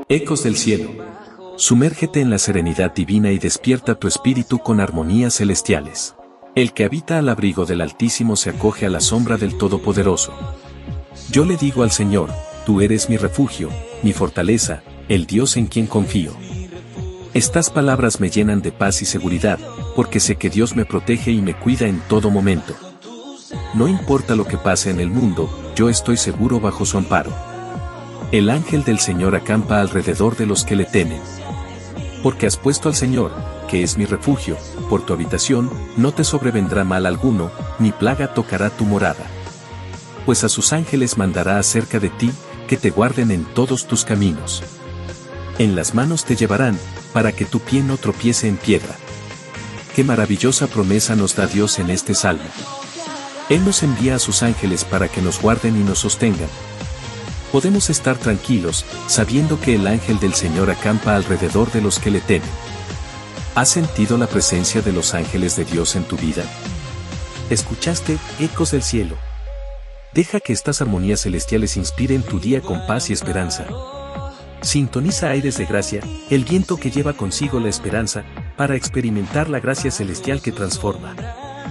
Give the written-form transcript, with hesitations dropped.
Ecos del cielo. Sumérgete en la serenidad divina y despierta tu espíritu con armonías celestiales. El que habita al abrigo del Altísimo se acoge a la sombra del Todopoderoso. Yo le digo al Señor, tú eres mi refugio, mi fortaleza, el Dios en quien confío. Estas palabras me llenan de paz y seguridad, porque sé que Dios me protege y me cuida en todo momento. No importa lo que pase en el mundo, yo estoy seguro bajo su amparo. El ángel del Señor acampa alrededor de los que le temen. Porque has puesto al Señor, que es mi refugio, por tu habitación, no te sobrevendrá mal alguno, ni plaga tocará tu morada. Pues a sus ángeles mandará acerca de ti, que te guarden en todos tus caminos. En las manos te llevarán, para que tu pie no tropiece en piedra. Qué maravillosa promesa nos da Dios en este salmo. Él nos envía a sus ángeles para que nos guarden y nos sostengan. Podemos estar tranquilos, sabiendo que el ángel del Señor acampa alrededor de los que le temen. ¿Has sentido la presencia de los ángeles de Dios en tu vida? ¿Escuchaste ecos del cielo? Deja que estas armonías celestiales inspiren tu día con paz y esperanza. Sintoniza Aires de Gracia, el viento que lleva consigo la esperanza, para experimentar la gracia celestial que transforma.